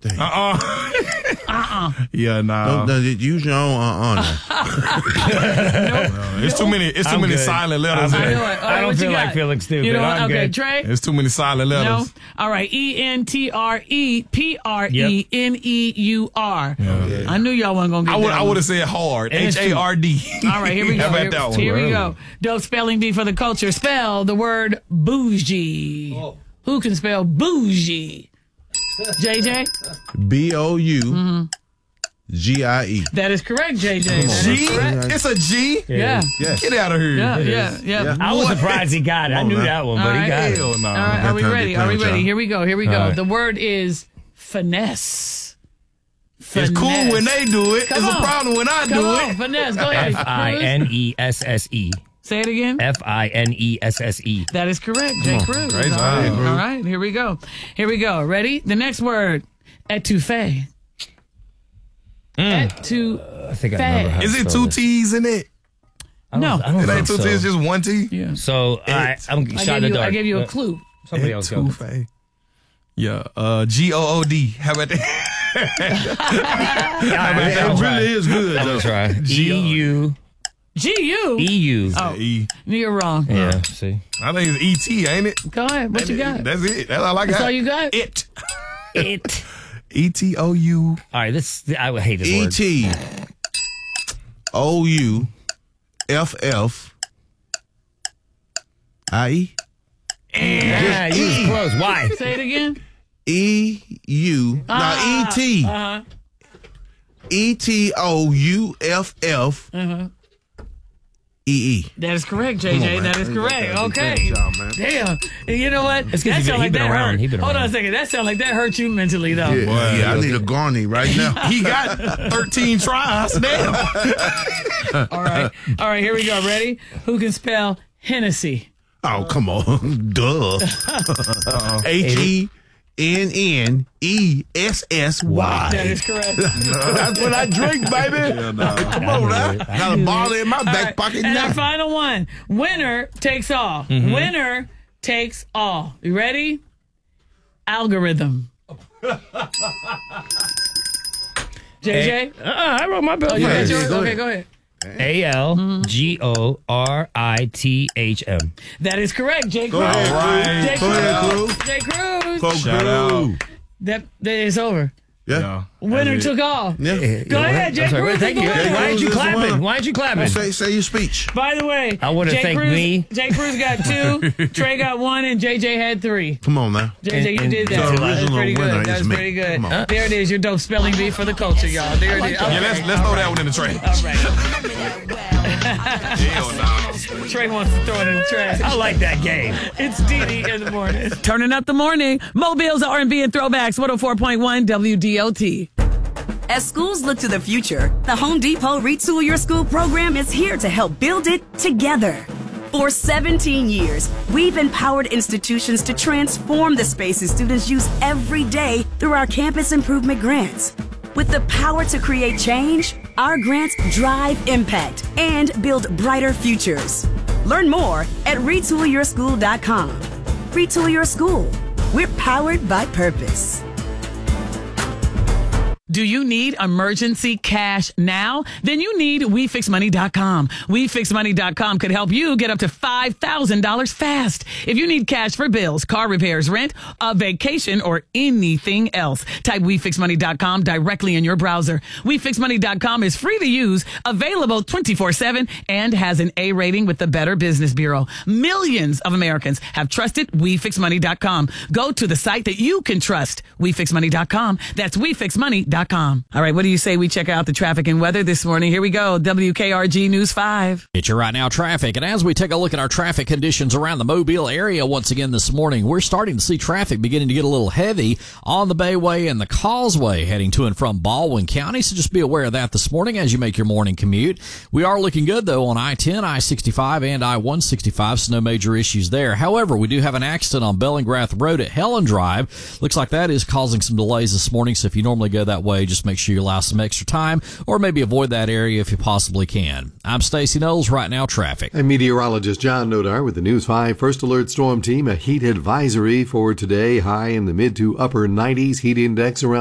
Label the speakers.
Speaker 1: Dang.
Speaker 2: Yeah, nah.
Speaker 1: Don't use your own
Speaker 2: No, it's too many. It's too many silent letters.
Speaker 3: I don't feel like feeling stupid.
Speaker 4: You know what?
Speaker 3: I'm
Speaker 4: Okay,
Speaker 3: good.
Speaker 4: Trey.
Speaker 2: It's too many silent letters.
Speaker 4: No. All right. ENTREPRENEUR.
Speaker 2: Yeah.
Speaker 4: I knew y'all wasn't gonna get that.
Speaker 2: I would have said hard. HARD.
Speaker 4: All right, here we go.
Speaker 2: How about that one?
Speaker 4: Here we go. Dope spelling bee for the culture. Spell the word bougie. Who can spell bougie? JJ?
Speaker 1: BOUGIE.
Speaker 4: That is correct, JJ.
Speaker 2: G? It's a G?
Speaker 4: Yeah.
Speaker 1: Yes.
Speaker 2: Get out of here.
Speaker 4: Yeah.
Speaker 3: I was surprised he got it. I knew that one, but he got it.
Speaker 2: Hell no.
Speaker 4: All right, are we ready? Are we ready? Here we go.
Speaker 3: right.
Speaker 4: The word is finesse.
Speaker 2: It's cool when they do it.
Speaker 4: Come
Speaker 2: It's
Speaker 4: on.
Speaker 2: a problem when I
Speaker 4: Come
Speaker 2: do
Speaker 4: on,
Speaker 2: it.
Speaker 4: finesse. Go ahead.
Speaker 3: FINESSE.
Speaker 4: Say it again.
Speaker 3: FINESSE.
Speaker 4: That is correct, Jay Cruz.
Speaker 2: Great
Speaker 4: All
Speaker 2: job,
Speaker 4: right.
Speaker 2: Cruz.
Speaker 4: All right, here we go. Ready? The next word, etouffee. Etouffee.
Speaker 3: I think I remember how to
Speaker 2: Is it
Speaker 3: spell
Speaker 2: two
Speaker 3: this.
Speaker 2: T's in it?
Speaker 4: No.
Speaker 3: I don't
Speaker 2: It
Speaker 3: think
Speaker 2: ain't two
Speaker 3: so.
Speaker 2: T's, just one T?
Speaker 4: Yeah.
Speaker 3: So I'm shot in the dark.
Speaker 4: I gave you a clue.
Speaker 3: Somebody else go.
Speaker 2: Etouffee. Yeah. GOOD. How about that?
Speaker 1: It really is good.
Speaker 3: I'm
Speaker 1: though.
Speaker 3: gonna try. EU.
Speaker 4: GU.
Speaker 3: EU.
Speaker 4: Oh,
Speaker 2: E.
Speaker 4: you're wrong.
Speaker 3: Yeah. See.
Speaker 2: I think it's ET, ain't it?
Speaker 4: Go ahead. What you got?
Speaker 2: That's it. That's all I got.
Speaker 4: That's all you got?
Speaker 2: It.
Speaker 3: It.
Speaker 2: ETOU.
Speaker 3: All right. I would hate this word.
Speaker 1: ETOUFFIE.
Speaker 3: Yeah, you was close. Why?
Speaker 4: Say it again.
Speaker 1: EU. Now ET. ETOUFFEE.
Speaker 4: That is correct, JJ. That is correct. Okay.
Speaker 1: Great job, man.
Speaker 4: Damn. You know what?
Speaker 3: It's 'cause he been around. He been
Speaker 4: Hold on
Speaker 3: around.
Speaker 4: a second. That sounds like that hurt you mentally, though.
Speaker 1: Yeah, I need a Garney right now.
Speaker 2: He got 13 tries. Damn.
Speaker 4: All right. Here we go. Ready? Who can spell Hennessy?
Speaker 1: Oh, come on. Duh. HENNESSY.
Speaker 4: That is correct.
Speaker 1: That's what I drink, baby. Come on now. Got a bottle in my back pocket
Speaker 4: And
Speaker 1: now.
Speaker 4: our final one. Winner takes all. Winner takes all. You ready? Algorithm. JJ?
Speaker 3: I wrote my bill
Speaker 4: Oh, you got
Speaker 3: first.
Speaker 4: yours?
Speaker 1: go
Speaker 4: Okay,
Speaker 1: ahead.
Speaker 4: go ahead.
Speaker 3: ALGORITHM.
Speaker 4: That is correct, Jay Cruz.
Speaker 1: ahead,
Speaker 4: Jay
Speaker 1: Go ahead,
Speaker 4: Cruz.
Speaker 1: Cruz.
Speaker 4: Jay Cruz.
Speaker 2: Shout out.
Speaker 4: That is over.
Speaker 1: Yeah.
Speaker 4: Winner took all.
Speaker 1: Yeah.
Speaker 4: Go ahead, Jay
Speaker 3: I'm sorry,
Speaker 4: Cruz.
Speaker 3: thank you.
Speaker 4: Go ahead.
Speaker 3: Why aren't you
Speaker 1: Cruz is the
Speaker 3: clapping?
Speaker 1: winner.
Speaker 3: Why aren't you clapping?
Speaker 1: Say your speech.
Speaker 4: By the way,
Speaker 3: I wanna
Speaker 4: Jay
Speaker 3: thank
Speaker 4: Cruz,
Speaker 3: me.
Speaker 4: Jay Cruz got 2, Trey got 1, and JJ had 3.
Speaker 1: Come on now.
Speaker 4: JJ, you
Speaker 3: And
Speaker 4: did
Speaker 3: the
Speaker 4: that. That was
Speaker 1: original
Speaker 4: pretty
Speaker 1: winner
Speaker 4: good. That
Speaker 1: is
Speaker 4: was
Speaker 1: me.
Speaker 4: pretty good.
Speaker 1: Come on.
Speaker 4: There it is. Your dope spelling bee for the culture, y'all. There it is.
Speaker 2: Yeah, let's throw that one in the trash.
Speaker 4: All right.
Speaker 2: Hell no.
Speaker 4: Trey wants to throw it in the trash.
Speaker 3: I like that game.
Speaker 4: It's Dee in the morning. Turning up the morning. Mobile's R&B and throwbacks. 104.1 WDOT.
Speaker 5: As schools look to the future, the Home Depot Retool Your School program is here to help build it together. For 17 years, we've empowered institutions to transform the spaces students use every day through our campus improvement grants. With the power to create change, our grants drive impact and build brighter futures. Learn more at retoolyourschool.com. Retool Your School. We're powered by purpose.
Speaker 4: Do you need emergency cash now? Then you need WeFixMoney.com. WeFixMoney.com could help you get up to $5,000 fast. If you need cash for bills, car repairs, rent, a vacation, or anything else, type WeFixMoney.com directly in your browser. WeFixMoney.com is free to use, available 24/7, and has an A rating with the Better Business Bureau. Millions of Americans have trusted WeFixMoney.com. Go to the site that you can trust. WeFixMoney.com. That's WeFixMoney.com. All right, what do you say we check out the traffic and weather this morning? Here we go. WKRG News 5.
Speaker 6: It's your right now traffic. And as we take a look at our traffic conditions around the Mobile area once again this morning, we're starting to see traffic beginning to get a little heavy on the Bayway and the Causeway heading to and from Baldwin County. So just be aware of that this morning as you make your morning commute. We are looking good, though, on I-10, I-65, and I-165, so no major issues there. However, we do have an accident on Bellingrath Road at Helen Drive. Looks like that is causing some delays this morning, so if you normally go that way, just make sure you allow some extra time or maybe avoid that area if you possibly can. I'm Stacey Knowles, right now traffic.
Speaker 7: I'm meteorologist John Nodar with the News 5 First Alert Storm Team. A heat advisory for today, high in the mid to upper 90s, heat index around